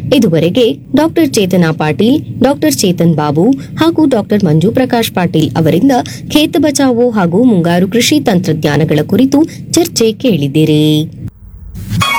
ಇದುವರೆಗೆ doctor Chetana Patil, doctor Chetan Babu ಹಾಗೂ doctor ಮಂಜು ಪ್ರಕಾಶ್ ಪಾಟೀಲ್ ಅವರಿಂದ ಖೇತ್ ಬಚಾವೋ ಹಾಗೂ ಮುಂಗಾರು ಕೃಷಿ ತಂತ್ರಜ್ಞಾನಗಳ ಕುರಿತು ಚರ್ಚೆ ಕೇಳಿದಿರಿ.